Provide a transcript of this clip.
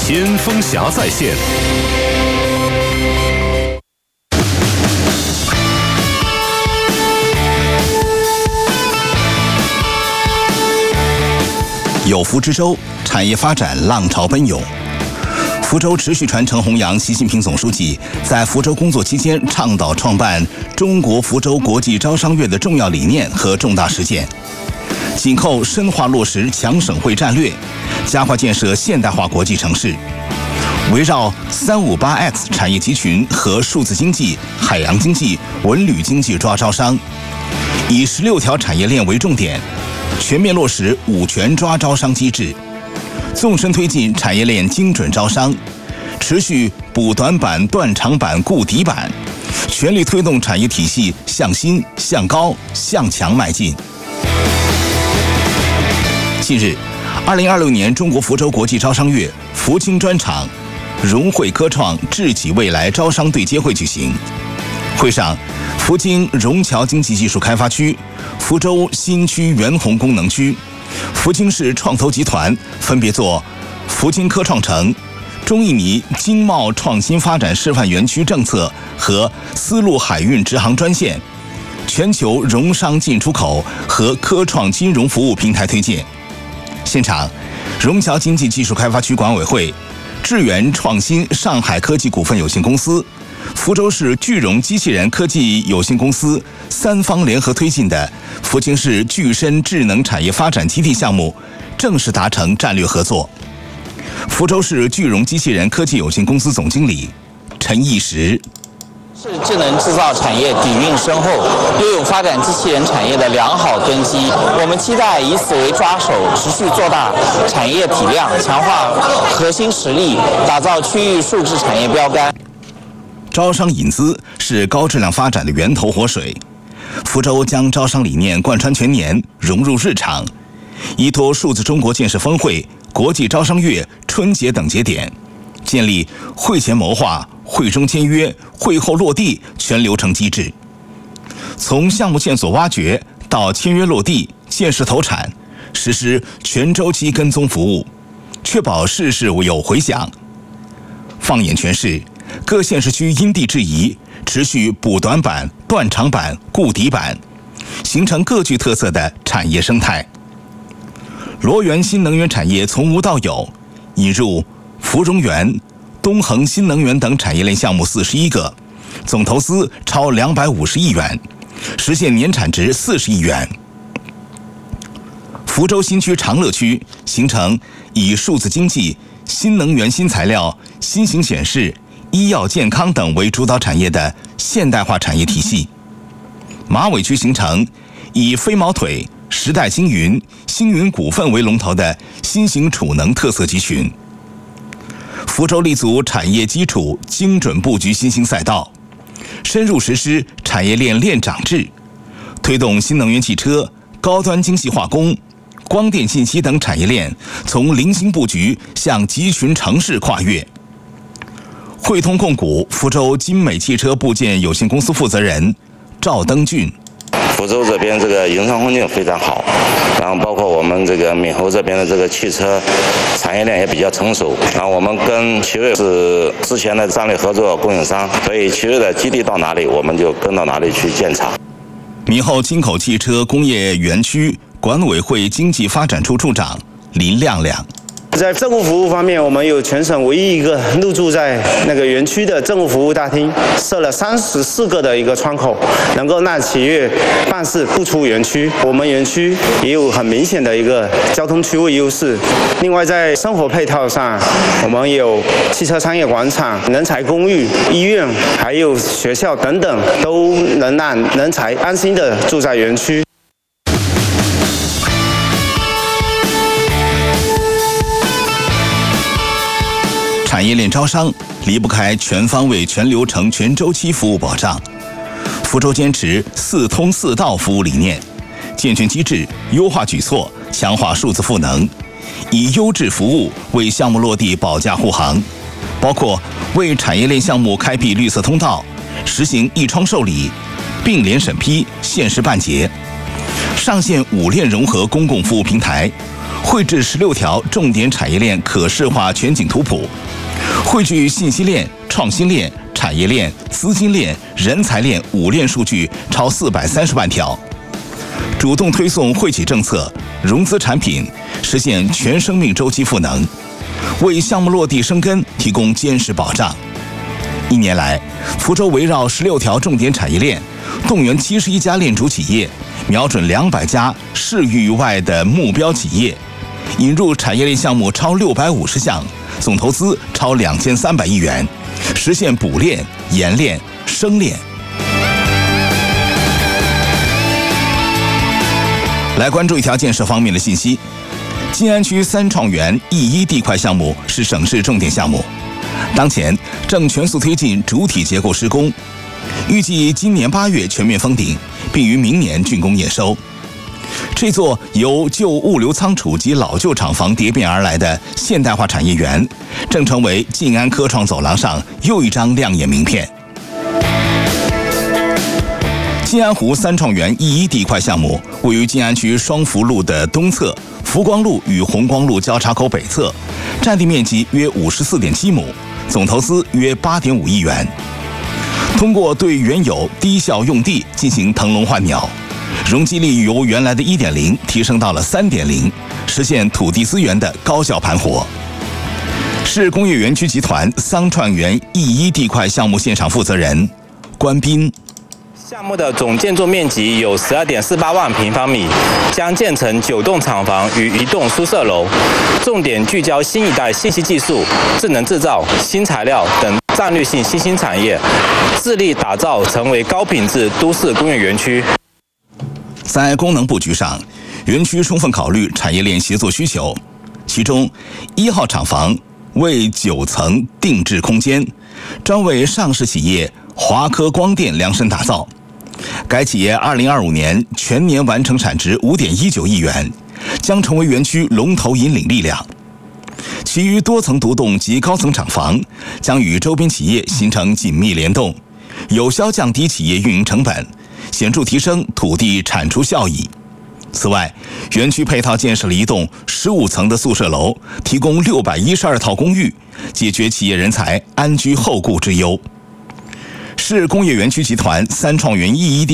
先锋侠在线。 有福之州，产业发展浪潮奔涌。福州持续传承弘扬习近平总书记在福州工作期间倡导创办中国福州国际招商月的重要理念和重大实践，紧扣深化落实强省会战略，加快建设现代化国际城市，围绕358X 产业集群和数字经济、海洋经济、文旅经济抓招商，以16条产业链为重点，全面落实5权抓招商机制，纵深推进产业链精准招商，持续补短板、断长板、固底板，全力推动产业体系向新、向高、向强迈进。近日，2026年中国福州国际招商月福清专场融汇科创智己未来招商对接会举行。会上，福京融侨经济技术开发区、福州新区元宏功能区、福清市创投集团分别做福京科创城、中印尼经贸创新发展示范园区政策和丝路海运直航专线、全球融商进出口和科创金融服务平台推荐。现场，融侨经济技术开发区管委会、智源创新上海科技股份有限公司、福州市聚融机器人科技有限公司3方联合推进的福清市具身智能产业发展基地项目正式达成战略合作。福州市聚融机器人科技有限公司总经理陈义实： 是智能制造产业底蕴深厚，拥有发展机器人产业的良好根基。我们期待以此为抓手，持续做大产业体量，强化核心实力，打造区域数字产业标杆。 招商引资是高质量发展的源头活水。福州将招商理念贯穿全年，融入日常，依托数字中国建设峰会、国际招商月、春节等节点，建立会前谋划、会中签约、会后落地全流程机制，从项目线索挖掘到签约落地、建设投产，实施全周期跟踪服务，确保事事有回响。放眼全市，各县市区因地制宜，持续补短板、断长板、固底板，形成各具特色的产业生态。罗源新能源产业从无到有，引入芙蓉园、东恒新能源等产业链项目41个，总投资超250亿元，实现年产值40亿元。福州新区长乐区形成以数字经济、新能源、新材料、新型显示、医药健康等为主导产业的现代化产业体系。马尾区形成以飞毛腿、时代星云、星云股份为龙头的新型储能特色集群。福州立足产业基础精准布局新兴赛道，深入实施产业链链长制，推动新能源汽车、高端精细化工、光电信息等产业链从零星布局向集群城市跨越。汇通控股福州金美汽车部件有限公司负责人赵登俊： 福州这边这个营商环境非常好，然后包括我们这个闽侯这边的这个汽车产业链也比较成熟，然后我们跟奇瑞是之前的战略合作供应商，所以奇瑞的基地到哪里，我们就跟到哪里去建厂。 闽后金口汽车工业园区管委会经济发展处处长林亮亮： 在政务服务方面，我们有全省唯一一个入驻在那个园区的政务服务大厅，设了34个的一个窗口，能够让企业办事不出园区。我们园区也有很明显的一个交通区位优势。另外，在生活配套上，我们有汽车商业广场、人才公寓、医院，还有学校等等，都能让人才安心的住在园区。 产业链招商离不开全方位、全流程、全周期服务保障。福州坚持4通4到服务理念，健全机制、优化举措，强化数字赋能，以优质服务为项目落地保驾护航，包括为产业链项目开辟绿色通道，实行一窗受理、并联审批、限时办结，上线5链融合公共服务平台， 绘制16条重点产业链可视化全景图谱，汇聚信息链、创新链、产业链、资金链、人才链5链数据超430万条，主动推送惠企政策、融资产品，实现全生命周期赋能，为项目落地生根提供坚实保障。1年来，福州围绕16条重点产业链，动员71家链主企业，瞄准200家市域外的目标企业，引入产业链项目超650项，总投资超2300亿元，实现补链、延链、生链。来关注一条建设方面的信息，静安区3创园E1地块项目是省市重点项目，当前正全速推进主体结构施工，预计今年8月全面封顶，并于明年竣工验收。这座由旧物流仓储及老旧厂房叠变而来的现代化产业园，正成为静安科创走廊上又一张亮眼名片。静安湖3创园E1地块项目位于静安区双福路的东侧，福光路与红光路交叉口北侧，占地面积约54.7亩，总投资约8.5亿元。通过对原有低效用地进行腾笼换鸟，容积率由原来的1.0提升到了3.0，实现土地资源的高效盘活。市工业园区集团3创园E1地块项目现场负责人关斌。 项目的总建筑面积有12.48万平方米，将建成9栋厂房与1栋宿舍楼，重点聚焦新一代信息技术、智能制造、新材料等战略性新兴产业，致力打造成为高品质都市工业园区。 在功能布局上，园区充分考虑产业链协作需求，其中1号厂房为9层定制空间，专为上市企业华科光电量身打造。该企业2025年全年完成产值5.19亿元，将成为园区龙头引领力量。其余多层独栋及高层厂房将与周边企业形成紧密联动，有效降低企业运营成本，显著提升土地产出效益。此外，园区配套建设了1栋15层的宿舍楼，提供612套公寓，解决企业人才安居后顾之忧。市工业园区集团3创园E1地